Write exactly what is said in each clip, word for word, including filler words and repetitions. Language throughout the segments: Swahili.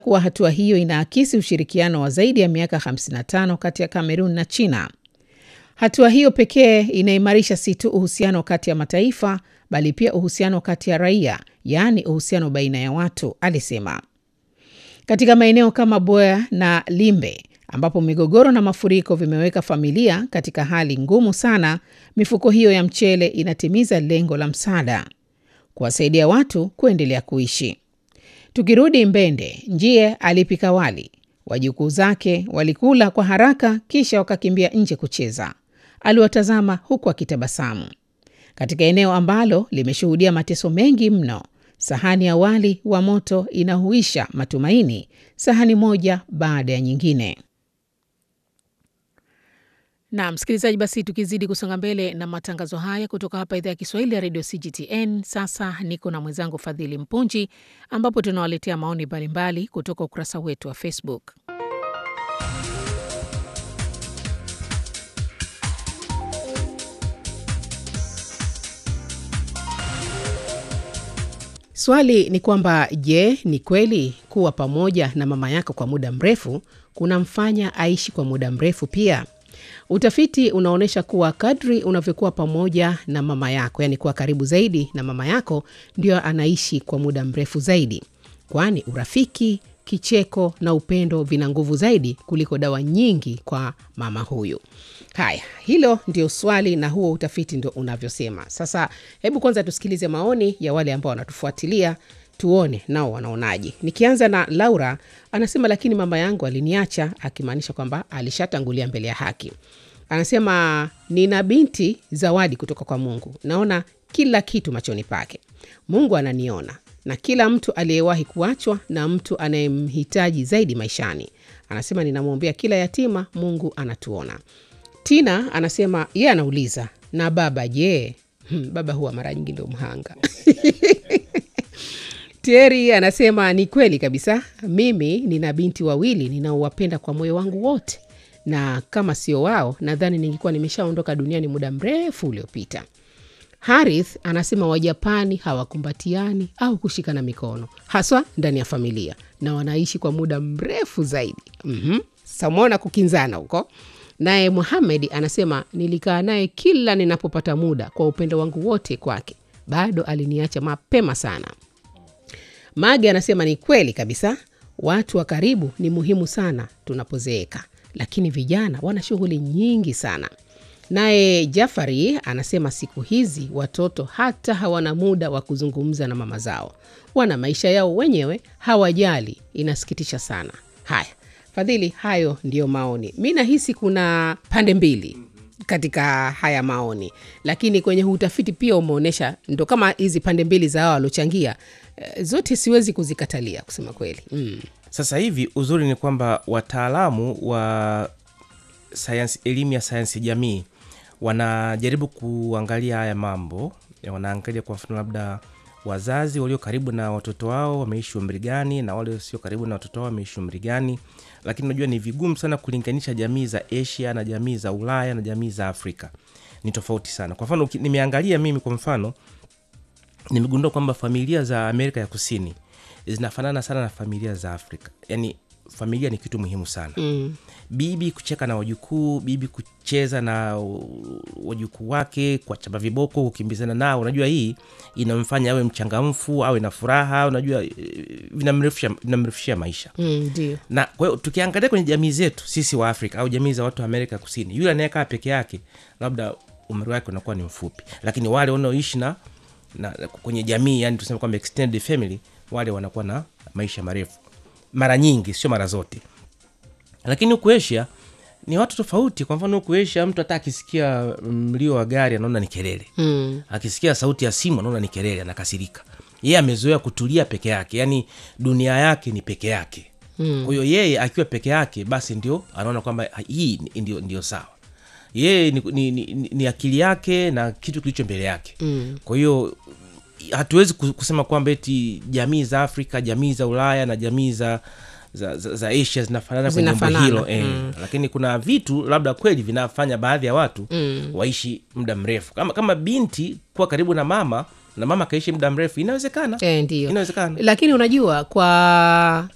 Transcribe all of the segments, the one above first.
kuwa hatua hiyo inaakisi ushirikiano wa zaidi ya miaka hamsini na tano kati ya Kamerun na China. Hatua hiyo pekee inaimarisha si tu uhusiano kati ya mataifa, bali pia uhusiano kati ya raia, yaani uhusiano baina ya watu, alisema. Katika maeneo kama Boya na Limbe, ambapo migogoro na mafuriko vimeweka familia katika hali ngumu sana, mifuko hiyo ya mchele inatimiza lengo la msaada, kuwasaidia watu kuendelea kuishi. Tukirudi Mbende, Njie alipika wali. Wajukuu zake walikula kwa haraka kisha wakakimbia nje kucheza. Aliwatazama huku akitabasamu. Katika eneo ambalo limeshuhudia mateso mengi mno, sahani ya wali wa moto inahuisha matumaini, sahani moja baada ya nyingine. Na msikilizaji, basi tukizidi kusonga mbele na matangazo haya kutoka hapa idhaa ya Kiswahili ya Radio C G T N, sasa niko na mwenzangu Fadhili Mpunji, ambapo tunawaletea maoni mbalimbali kutoka ukurasa wetu wa Facebook. Swali ni kwamba, je, ni kweli kuwa pamoja na mama yako kwa muda mrefu kunamfanya aishi kwa muda mrefu pia? Utafiti unaonyesha kuwa kadri unavyokuwa pamoja na mama yako, yani kuwa karibu zaidi na mama yako, ndio anaishi kwa muda mrefu zaidi. Kwani urafiki, kicheko na upendo vina nguvu zaidi kuliko dawa nyingi kwa mama huyu. Haya, hilo ndio swali na huo utafiti ndio unavyosema. Sasa hebu kwanza tusikilize maoni ya wale ambao wanatufuatilia, tuone nao wanaonaje. Nikianza na Laura, anasema lakini mama yangu aliniacha, akimaanisha kwamba alishatangulia mbele ya haki. Anasema nina binti zawadi kutoka kwa Mungu. Naona kila kitu machoni pake. Mungu ananiona. Na kila mtu aliyewahi kuachwa na mtu anayemhitaji zaidi maishani. Anasema ninamwombea kila yatima, Mungu anatuona. Tina anasema yeye anauliza, na baba je? Hmm, baba huwa mara nyingi ndio mhanga. Terry anasema ni kweli kabisa, mimi nina binti wawili ninaowapenda kwa moyo wangu wote, na kama sio wao nadhani ningekuwa nimeshaondoka duniani muda mrefu uliopita. Harith anasema Wajapani hawakumbatiani au kushikana mikono, haswa ndani ya familia, na wanaishi kwa muda mrefu zaidi. Mhm. Samona kukinzana huko. Naye Muhammad anasema nilikaa naye kila ninapopata muda kwa upendo wangu wote kwake. Bado aliniacha mapema sana. Mage anasema ni kweli kabisa, watu wa karibu ni muhimu sana tunapozeeka, lakini vijana wana shughuli nyingi sana. Naye Jafari anasema siku hizi watoto hata hawana muda wa kuzungumza na mama zao. Wana maisha yao wenyewe, hawajali, inasikitisha sana. Haya, Fadhili, hayo ndio maoni. Mimi nahisi kuna pande mbili katika haya maoni, lakini kwenye utafiti pia umeonyesha ndo kama hizi pande mbili za hao walochangia, zote siwezi kuzikatalia kusema kweli. Mm. Sasa hivi uzuri ni kwamba wataalamu wa sayansi, elimu ya sayansi jamii wanajaribu kuangalia haya mambo. Wanaangalia kwa mfano labda wazazi walio karibu na watoto wao wameishi umri gani na wale sio karibu na watoto wao wameishi umri gani. Lakini unajua ni vigumu sana kulinganisha jamii za Asia na jamii za Ulaya na jamii za Afrika. Ni tofauti sana. Kwa mfano nimeangalia mimi kwa mfano nimegundua kwamba familia za Amerika ya Kusini zinafanana sana na familia za Afrika. Yaani familia ni kitu muhimu sana. Mm. Bibi kucheka na wajukuu, bibi kucheza na wajukuu wake, kwa chapa viboko, kukimbizana nao. Unajua hii inamfanya awe mchangamfu, awe na furaha, unajua vinamrefusha vinamrefusha maisha. Mm, ndio. Na kwa hiyo tukiangalia kwenye jamii zetu sisi wa Afrika au jamii za watu wa Amerika Kusini, yule anayekaa peke yake labda umri wake unakuwa ni mfupi. Lakini wale wanaoishi na, na kwenye jamii, yani tuseme kwamba extended family, wale wanakuwa na maisha marefu. Mara nyingi, sio mara zote. Lakini huku Asia ni watu tofauti. Kwa mfano huku Asia mtu hata akisikia mlio wa gari anaona ni kelele. Mm. Akisikia sauti ya simu anaona ni kelele, anakasirika. Yeye amezoea kutulia peke yake, yani dunia yake ni peke yake. Mm. Kwa hiyo yeye akiwa peke yake basi ndio anaona kwamba hii ndio ndio sawa. Yeye ni, ni, ni, ni akili yake na kitu kilicho mbele yake. Mm. Kwa hiyo hatuwezi kusema kwamba eti jamii za Afrika, jamii za Ulaya na jamii za za, za, za Asia zinafanana kwenye jambo hilo. Eh. Mm. Lakini kuna vitu labda kweli vinafanya baadhi ya watu mm. waishi muda mrefu. Kama kama binti kuwa karibu na mama na mama kaishi muda mrefu, inawezekana. Eh, ndio. Inawezekana. Lakini unajua kwa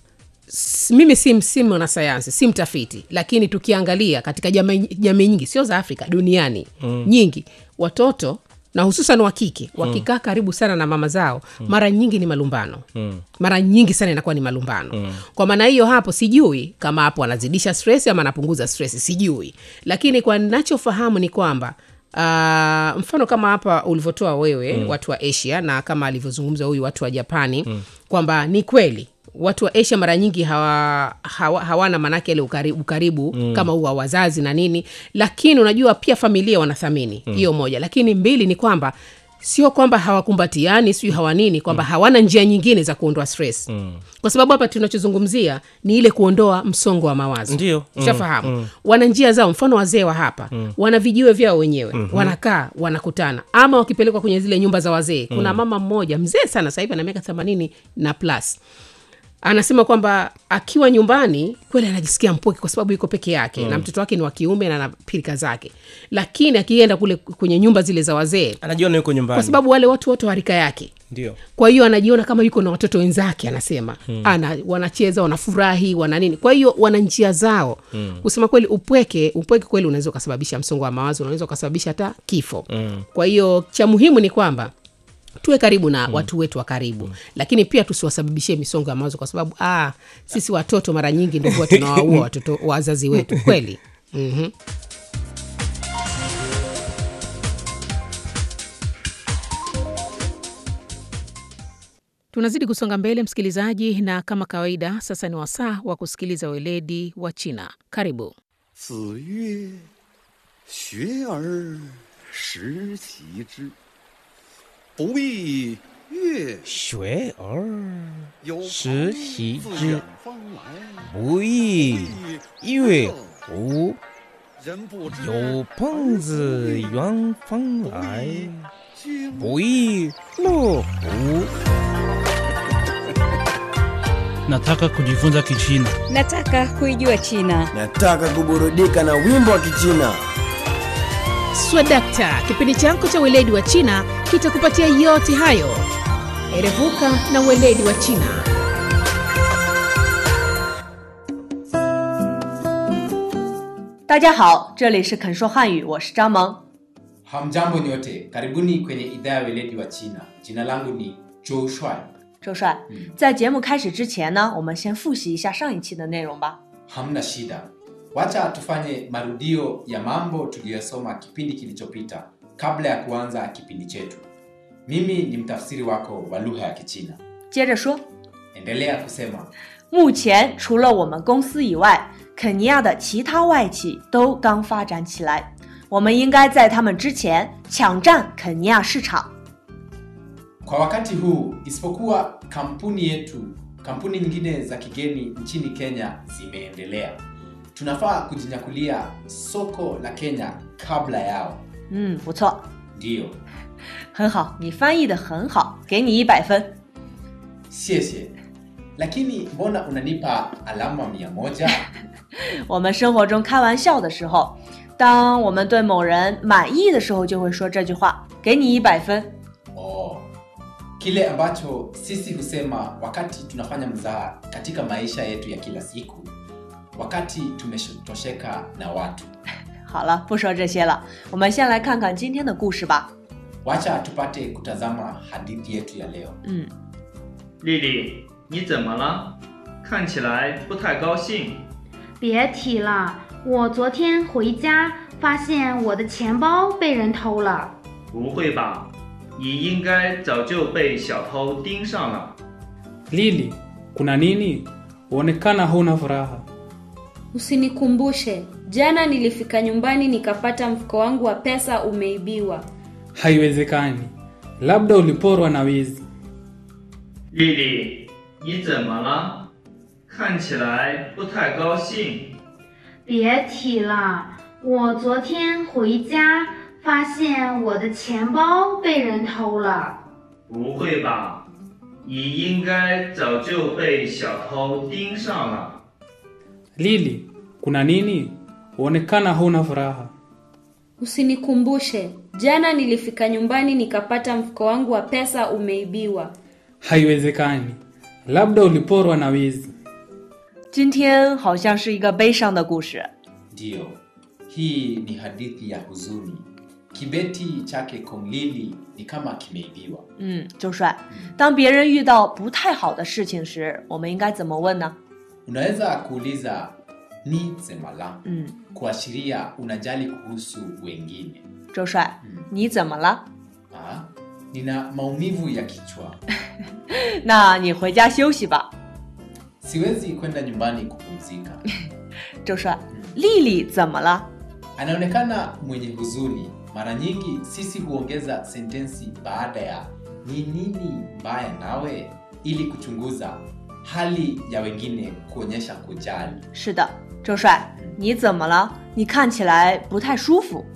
S- mimi si msimu na sayansi, si mtafiti, lakini tukiangalia katika jamii jamii nyingi, sio za Afrika, duniani mm. nyingi, watoto na hususan wa kike wakikaa karibu sana na mama zao mm. mara nyingi ni malumbano mm. mara nyingi sana inakuwa ni malumbano mm. kwa maana hiyo hapo sijui kama hapo anazidisha stress ama anapunguza stress, sijui, lakini kwa ninachofahamu ni kwamba Uh, mfano kama hapa ulivyotoa wewe mm. watu wa Asia, na kama alivyozungumza huyu watu wa Japani mm. kwamba ni kweli watu wa Asia mara nyingi hawa, hawa, hawana manake ile ukaribu, ukaribu mm. kama huwa wazazi na nini, lakini unajua pia familia wanathamini hiyo mm. moja, lakini mbili ni kwamba sio kwamba hawakumbatiani, sio hawanini, kwamba mm. hawana njia nyingine za kuondoa stress mm. kwa sababu hapa tunachozungumzia ni ile kuondoa msongo wa mawazo. Ndio ushafahamu mm. mm. wana njia zao, mfano wazee wa hapa mm. wana vijiwe vyao wenyewe mm-hmm. wanakaa wanakutana, ama wakipelekwa kwenye zile nyumba za wazee mm. kuna mama mmoja mzee sana sasa hivi ana miaka themanini na plus, anasema kwamba akiwa nyumbani kweli anajisikia mpweke kwa sababu yuko peke yake mm. na mtoto wake ni wa kiume na ana pilika zake, lakini akienda kule kwenye nyumba zile za wazee anajiona yuko nyumbani, kwa sababu wale watu wote wa rika yake. Ndio. Kwa hiyo anajiona kama yuko na watoto wenzake, anasema hmm. ana wanacheza, wanafurahi, wana nini, kwa hiyo wana njia zao hmm. kusema kweli upweke upweke kweli unaweza kusababisha msongo wa mawazo, unaweza kusababisha hata kifo hmm. kwa hiyo cha muhimu ni kwamba tuwe karibu na mm. watu wetu wa karibu mm. lakini pia tusiwasababishie misongo ya mawazo, kwa sababu ah sisi watoto mara nyingi ndio huwa tunawaua watoto wazazi wetu kweli. Mhm. Tunazidi kusonga mbele msikilizaji, na kama kawaida sasa ni wasaa wa kusikiliza weledi wa China. Karibu. 子曰学而时习之 不亦乐学而有时习朋自之远方来不亦乐乎人不知有朋自远方来君不亦乐乎 Nataka kujifunza Kichina. Nataka kuijua China. Nataka kuburudika na wimbo wa Kichina. Swadakta, kipindi chako cha weledi wa China kitakupatia yote hayo. Erevuka na weledi wa China. Dajiahao, 这里是肯说汉语，我是张萌。 Hamjambo nyote, karibuni kwenye idhaa ya weledi wa China. Jina langu ni Zhou Shuai. 周帅，在节目开始之前呢，我们先复习一下上一期的内容吧。 Hamna shida. Wacha tufanye marudio ya mambo tuliyosoma kipindi kilichopita kabla ya kuanza kipindi chetu. Mimi ni mtafsiri wako wa lugha ya Kichina. 接着说， Endelea kusema. 目前除了我们公司以外，肯尼亚的其他外企都刚发展起来，我们应该在他们之前抢占肯尼亚市场。 Kwa wakati huu, isipokuwa kampuni yetu, kampuni nyingine za kigeni nchini Kenya zimeendelea. Tunafaa kujinyakulia soko la Kenya kabla yao. 嗯，不错， Ndio. 很好，你翻译得很好，给你一百分。 谢谢. Lakini mbona unanipa alama mia moja? 我们生活中开玩笑的时候，当我们对某人满意的时候，就会说这句话，给你一百分。 Oh. Kile ambacho sisi husema wakati tunafanya mzaha katika maisha yetu ya kila siku, wakati tumetosheka na watu. 好了，不说这些了，我们先来看看今天的故事吧。 Wacha tupate kutazama hadithi yetu ya leo. 嗯， 丽丽，你怎么了？看起来不太高兴。 别提了，我昨天回家发现我的钱包被人偷了。 不会吧？你应该早就被小偷盯上了。 Lili, kuna nini? Uonekana huna furaha. Usinikumbushe, jana nilifika nyumbani nikapata mfuko wangu wa pesa umeibiwa. Haiwezekani. Labda uliporwa na wizi. 丽丽，你怎么了？看起来不太高兴。 别提了，我昨天回家发现我的钱包被人偷了。 不会吧？你应该早就被小偷盯上了。 Lili, kuna nini? Uonekana huna furaha. Usinikumbushe, jana nilifika nyumbani nikapata mfuko wangu wa pesa umeibiwa. Haiwezekani. Labda uliporwa na wizi. 今天好像是一个悲伤的故事。 Ndiyo, hii ni hadithi ya huzuni. Kibeti chake Kong Lili ni kama kimeibiwa. 嗯，周帅，当别人遇到不太好的事情时，我们应该怎么问呢？ Unaweza kuuliza ni zemala, 嗯， kuashiria unajali kuhusu wengine. 周帅，你怎么了？ Ah, nina maumivu ya kichwa. 那你回家休息吧。 Siwezi kwenda nyumbani kupumzika. 周帅，丽丽怎么了？ Anaonekana mwenye huzuni. Mara nyingi sisi huongeza sentensi baada ya ni nini mbaya nawe ili kuchunguza hali ya wengine kuonyesha kujali. 是的，周帅，你怎么了？你看起来不太舒服。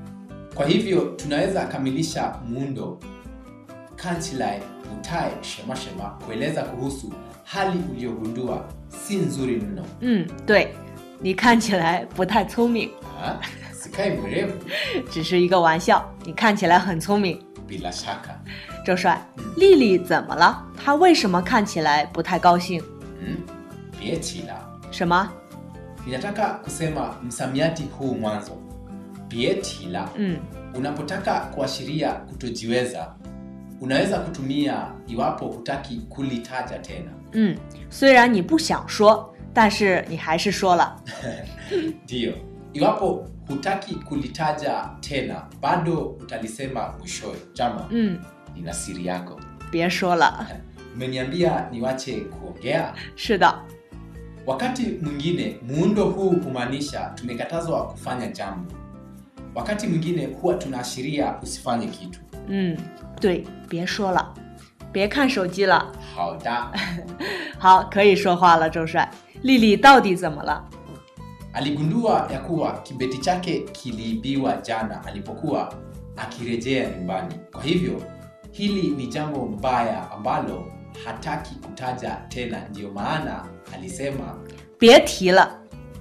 Kwa hivyo tunaweza kamilisha muundo kanchilai utai shema shema kueleza kuhusu hali uliyogundua si nzuri mno. 嗯，对，你看起来不太聪明。 Ah, sikai mwerevu. 只是一个玩笑，你看起来很聪明。 Bila shaka. 周帅，丽丽怎么了？她为什么看起来不太高兴？ Hmm? Bietila. 什么？ Ninataka kusema msamiati huu mwanzo. Bietila. 嗯， Unapotaka kuashiria kutojiweza, unaweza kutumia iwapo hutaki kulitaja tena. 嗯，虽然你不想说，但是你还是说了。 Ndiyo, iwapo hutaki kulitaja tena, bado utalisema mwishowe. Jama, 嗯， nina siri yako. 别说了。 Umeniambia niwache kuongea? 是的。 Wakati mwingine muundo huu humaanisha tumekatazwa kufanya jambo. Wakati mwingine huwa tunaashiria usifanye kitu. 嗯，对，别说了，别看手机了。 好的。 好，可以说话了，周帅。丽丽到底怎么了？ Aligundua ya kuwa kibeti chake kiliibiwa jana alipokuwa akirejea nyumbani. Kwa hivyo, hili ni jambo mbaya ambalo hataki kutaja tena, ndio maana alisema 别提了。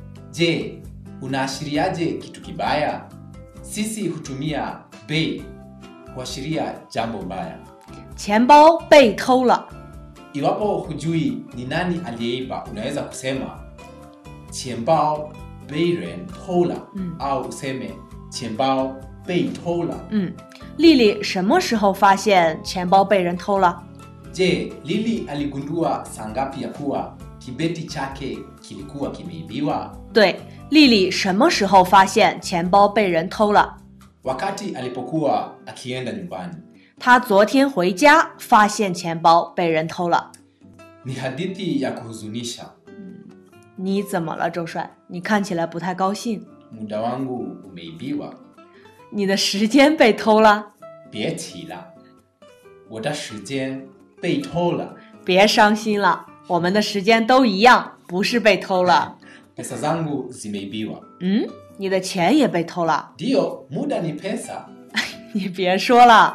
Je, unaashiriaje kitu kibaya? Sisi hutumia bei kuashiria jambo mbaya. 钱包被偷了。 Iwapo hujui ni nani aliyeiba, unaweza kusema 钱包被人偷了, au useme 钱包被偷了. 嗯，丽丽什么时候发现钱包被人偷了？ Je, Lili aligundua saa ngapi ya kuwa kibeti chake kilikuwa kimeibiwa? 对，丽丽什么时候发现钱包被人偷了？ Wakati alipokuwa akienda nyumbani. 她昨天回家发现钱包被人偷了。 Ni hadithi ya kuhuzunisha. 你怎么了，周帅？你看起来不太高兴。 Muda wangu umeibiwa. 你的时间被偷了。 别提了. 我的时间被偷了. 别伤心了，我们的时间都一样，不是被偷了。 Pesa zangu zimeibiwa. 嗯，你的钱也被偷了。 Ndio, muda ni pesa. 你别说了。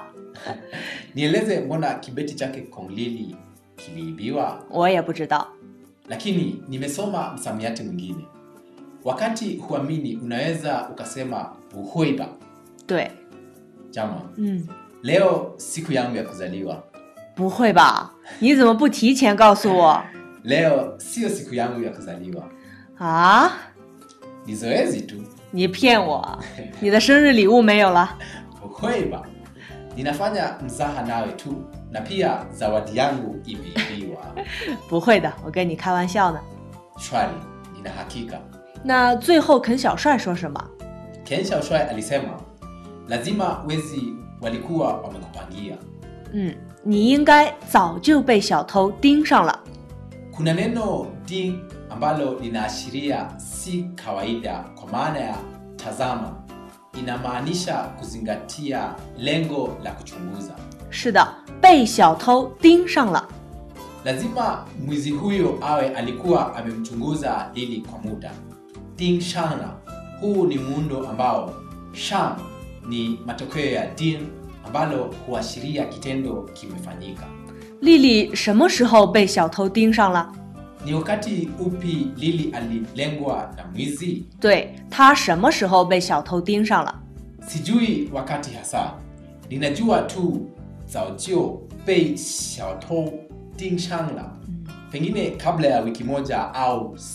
Nieleze mbona kibeti chake Kong Lili kiliibiwa? 我也不知道。 Lakini nimesoma msamiati mwingine. Wakati huamini unaweza ukasema buhoiba. 对。 Jama. 嗯。 Leo siku yangu ya kuzaliwa. 不会吧？你怎么不提前告诉我？ Leo sio siku yangu ya kuzaliwa. 啊？ Ni zoezi tu. 你骗我！你的生日礼物没有了？ Buhoiba. Ninafanya mzaha nawe tu, na pia zawadi yangu imeibiwa. 不会的，我跟你开玩笑呢。 Shwari, nina hakika. 那最后肯小帅说什么？ Ken Xiaoshuai alisema, lazima wezi walikuwa wamekupangia. 嗯，你应该早就被小偷盯上了。 Kuna neno ding ambalo linaashiria si kawaida kwa maana ya tazama. Inamaanisha kuzingatia lengo la kuchunguza. 是的，被小偷盯上了。 Lazima mwizi huyo awe alikuwa amemchunguza Lili kwa muda. Ding shana. Huu ni muundo ambao sham ni matokeo ya din ambalo huashiria kitendo kimefanyika. 丽丽什么时候被小偷盯上了？ Ni wakati upi Lili alilengwa na mwizi? 对，她什么时候被小偷盯上了？ Sijui wakati hasa. Ninajua tu zaojio bei xiao tou ding shang la. Pengine kabla ya wiki moja au